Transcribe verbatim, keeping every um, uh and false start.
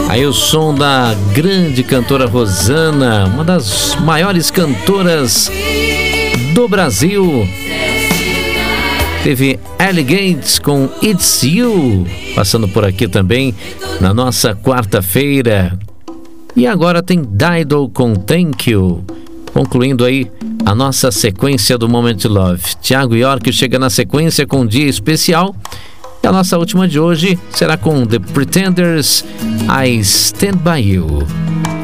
Aí o som da grande cantora Rosana, uma das maiores cantoras do Brasil. Teve Ellie Gates com It's You, passando por aqui também na nossa quarta-feira. E agora tem Dido com Thank You, concluindo aí a nossa sequência do Moment Love. Thiago York chega na sequência com um dia especial. E a nossa última de hoje será com The Pretenders, I Stand By You.